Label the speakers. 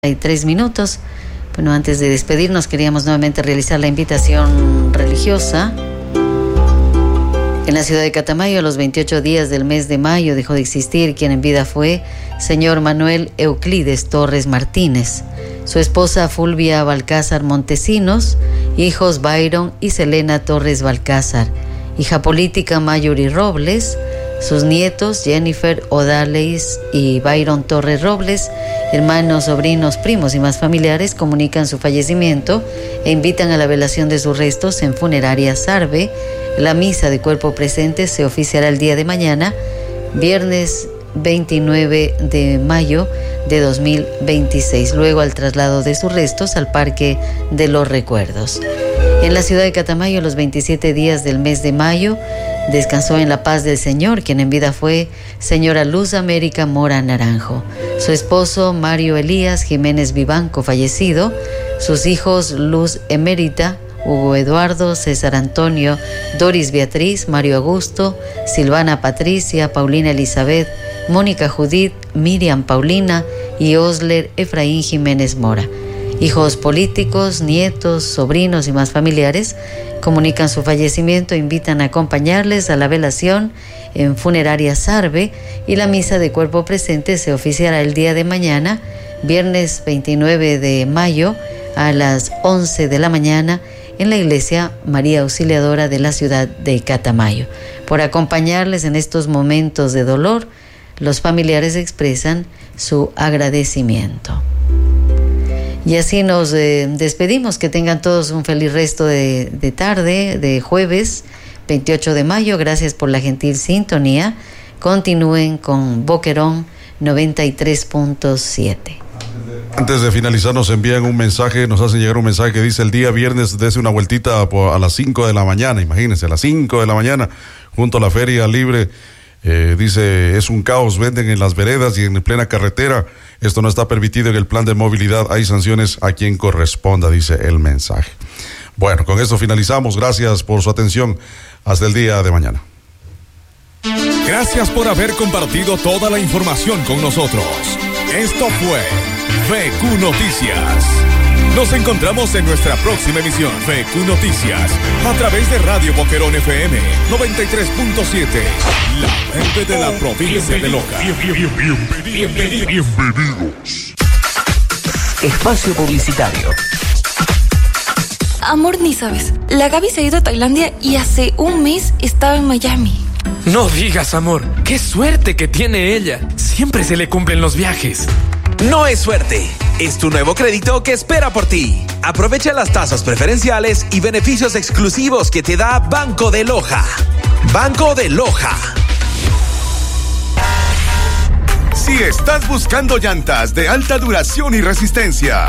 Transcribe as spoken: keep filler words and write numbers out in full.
Speaker 1: Hay tres minutos. Bueno, antes de despedirnos queríamos nuevamente realizar la invitación religiosa. En la ciudad de Catamayo, a los veintiocho días del mes de mayo, dejó de existir quien en vida fue señor Manuel Euclides Torres Martínez, su esposa Fulvia Balcázar Montesinos, hijos Byron y Selena Torres Balcázar, hija política Mayuri Robles, sus nietos Jennifer Odales y Byron Torres Robles, hermanos, sobrinos, primos y más familiares comunican su fallecimiento e invitan a la velación de sus restos en Funeraria Sarve. La misa de cuerpo presente se oficiará el día de mañana, viernes veintinueve de mayo de dos mil veintiséis, luego al traslado de sus restos al Parque de los Recuerdos. En la ciudad de Catamayo, los veintisiete días del mes de mayo, descansó en la paz del Señor, quien en vida fue señora Luz América Mora Naranjo, su esposo Mario Elías Jiménez Vivanco, fallecido, sus hijos Luz Emérita, Hugo Eduardo, César Antonio, Doris Beatriz, Mario Augusto, Silvana Patricia, Paulina Elizabeth, Mónica Judith, Miriam Paulina y Osler Efraín Jiménez Mora. Hijos políticos, nietos, sobrinos y más familiares comunican su fallecimiento e invitan a acompañarles a la velación en Funeraria Sarve, y la misa de cuerpo presente se oficiará el día de mañana, viernes veintinueve de mayo, a las once de la mañana, en la iglesia María Auxiliadora de la ciudad de Catamayo. Por acompañarles en estos momentos de dolor, los familiares expresan su agradecimiento. Y así nos eh, despedimos. Que tengan todos un feliz resto de, de tarde, de jueves veintiocho de mayo. Gracias por la gentil sintonía. Continúen con Boquerón noventa y tres punto siete.
Speaker 2: Antes de finalizar, nos envían un mensaje, nos hacen llegar un mensaje que dice: el día viernes dése una vueltita a las cinco de la mañana, imagínense, a las cinco de la mañana, junto a la Feria Libre. Eh, dice, es un caos, venden en las veredas y en plena carretera. Esto no está permitido en el plan de movilidad. Hay sanciones a quien corresponda, dice el mensaje. Bueno, con esto finalizamos. Gracias por su atención. Hasta el día de mañana.
Speaker 3: Gracias por haber compartido toda la información con nosotros. Esto fue V Q Noticias. Nos encontramos en nuestra próxima emisión. V Q Noticias, a través de Radio Boquerón F M noventa y tres punto siete, la verde de la provincia de Loja.
Speaker 4: Bienvenidos. Bienvenidos. Espacio publicitario.
Speaker 5: Amor, ni sabes. La Gaby se ha ido a Tailandia y hace un mes estaba en Miami.
Speaker 6: No digas, amor. Qué suerte que tiene ella. Siempre se le cumplen los viajes.
Speaker 7: No es suerte, es tu nuevo crédito que espera por ti. Aprovecha las tasas preferenciales y beneficios exclusivos que te da Banco de Loja. Banco de Loja.
Speaker 8: Si estás buscando llantas de alta duración y resistencia,